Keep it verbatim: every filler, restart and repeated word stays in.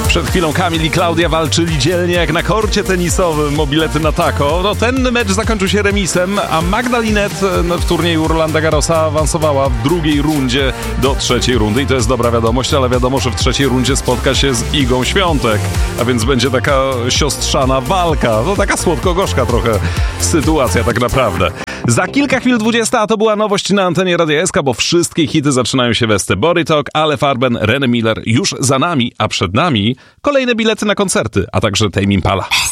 Przed chwilą Kamil i Klaudia walczyli dzielnie jak na korcie tenisowym o bilety na Taco. No, ten mecz zakończył się remisem, a Magdalinet w turnieju Rolanda Garrosa awansowała w drugiej rundzie do trzeciej rundy i to jest dobra wiadomość, ale wiadomo, że w trzeciej rundzie spotka się z Igą Świątek, a więc będzie taka siostrzana walka. No taka słodko-gorzka trochę sytuacja tak naprawdę. Za kilka chwil dwudziesta, a to była nowość na antenie Radia S K, bo wszystkie hity zaczynają się w Esty. Body Talk, Ale Farben, René Miller już za nami, a przed nami kolejne bilety na koncerty, a także Tame Impala.